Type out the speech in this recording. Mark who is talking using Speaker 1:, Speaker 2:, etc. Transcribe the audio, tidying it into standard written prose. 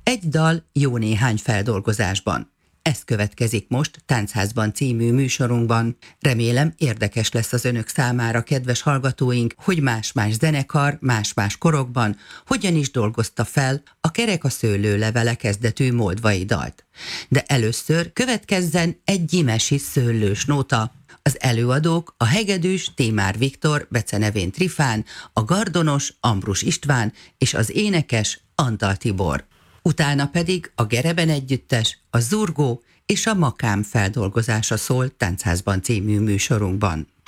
Speaker 1: Egy dal jó néhány feldolgozásban. Ez következik most Táncházban című műsorunkban. Remélem érdekes lesz az önök számára, kedves hallgatóink, hogy más-más zenekar, más-más korokban hogyan is dolgozta fel a Kerek a szőlőlevele kezdetű moldvai dalt. De először következzen egy gyimesi szőlős nóta. Az előadók a hegedűs Tímár Viktor, becenevén Trifán, a gardonos Ambrus István és az énekes Antal Tibor. Utána pedig a Gereben együttes, a Zurgó és a Makám feldolgozása szól Táncházban című műsorunkban.